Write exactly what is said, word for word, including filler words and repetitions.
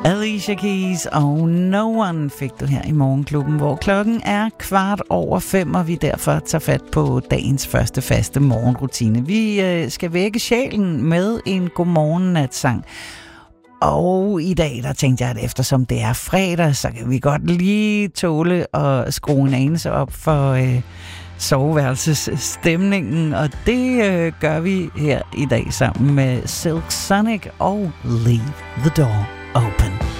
Alicia Keys og No One fik du her i Morgenklubben, hvor klokken er kvart over fem, og vi derfor tager fat på dagens første faste morgenrutine. Vi øh, skal vække sjælen med en godmorgen-natsang. Og i dag, der tænkte jeg, at eftersom det er fredag, så kan vi godt lige tåle at skrue en anelse op for øh, soveværelsesstemningen. Og det øh, gør vi her i dag sammen med Silk Sonic og Leave the Door Open.